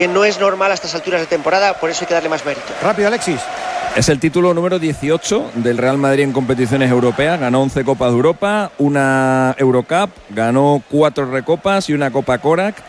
no es normal a estas alturas de temporada, por eso hay que darle más mérito. Rápido, Alexis. Es el título número 18 del Real Madrid en competiciones europeas. Ganó 11 Copas de Europa, una Eurocup, ganó 4 Recopas y una Copa Korak.